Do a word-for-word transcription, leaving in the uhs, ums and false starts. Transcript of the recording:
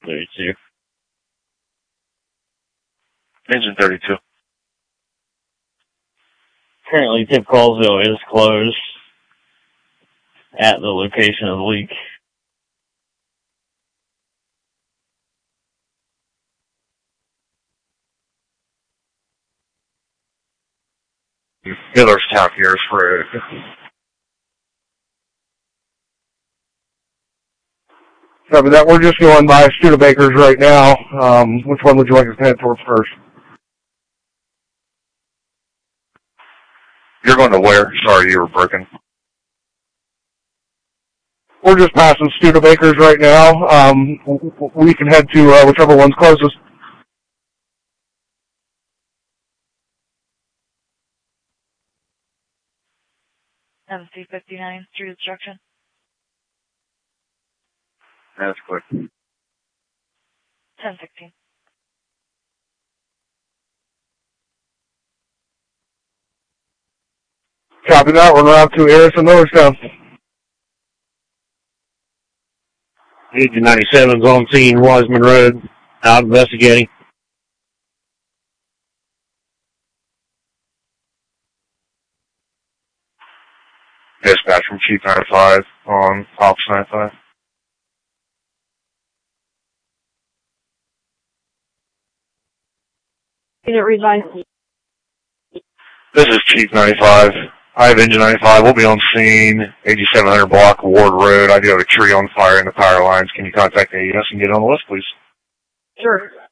thirty-two. Engine thirty-two. Currently, Tip Callsville is closed at the location of the leak. Millerstown here is for Copy that. We're just going by Studebakers right now. Um, which one would you like us to head towards first? You're going to where? Sorry, you were breaking. We're just passing Studebakers right now. Um, we can head to uh, whichever one's closest. M C fifty-nine, street obstruction. That's quick. ten sixteen. Copy that. We're around to Harrison, Millerstown. Agent ninety-seven's on scene, Wiseman Road, out investigating. Dispatch from Chief ninety-five on Ops ninety-five. Unit revised. This is Chief ninety-five. I have Engine ninety-five. We'll be on scene, eighty-seven hundred block Ward Road. I do have a tree on fire in the power lines. Can you contact A E S and get on the list, please? Sure.